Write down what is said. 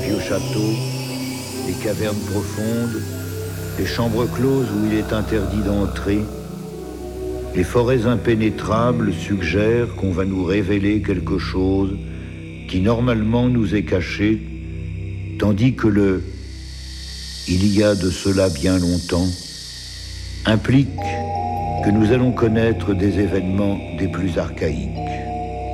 vieux châteaux, les cavernes profondes, les chambres closes où il est interdit d'entrer, les forêts impénétrables suggèrent qu'on va nous révéler quelque chose qui normalement nous est caché, tandis que le « il y a de cela bien longtemps » implique que nous allons connaître des événements des plus archaïques.